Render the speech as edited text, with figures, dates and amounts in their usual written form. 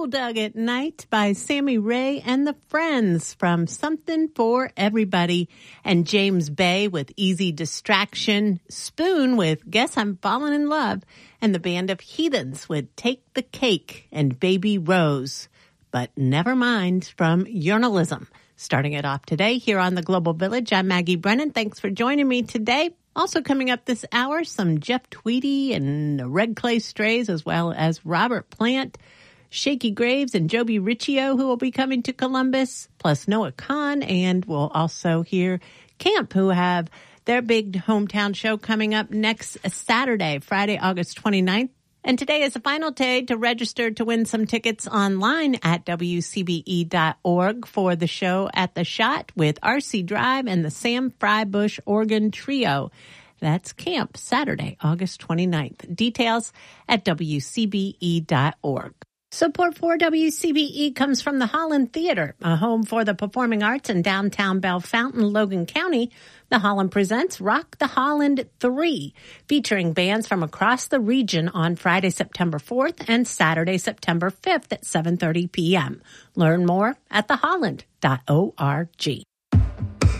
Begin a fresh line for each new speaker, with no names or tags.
Gold Dug at Night by Sammy Ray and the Friends from Something for Everybody, and James Bay with Easy Distraction, Spoon with Guess I'm Falling in Love, and the Band of Heathens with Take the Cake and Baby Rose. But never mind from Journalism. Starting it off today here on the Global Village, I'm Maggie Brennan. Thanks for joining me today. Also coming up this hour, some Jeff Tweedy and Red Clay Strays, as well as Robert Plant, Shakey Graves, and Joby Riccio, who will be coming to Columbus, plus Noah Kahn, and we'll also hear Camp, who have their big hometown show coming up next Saturday, Friday, August 29th. And today is the final day to register to win some tickets online at WCBE.org for the show At the Shot with R.C. Drive and the Sam Frybush Organ Trio. That's Camp, Saturday, August 29th. Details at WCBE.org. Support for WCBE comes from the Holland Theater, a home for the performing arts in downtown Bellefontaine, Logan County. The Holland presents Rock the Holland 3, featuring bands from across the region on Friday, September 4th and Saturday, September 5th at 7:30 p.m. Learn more at theholland.org.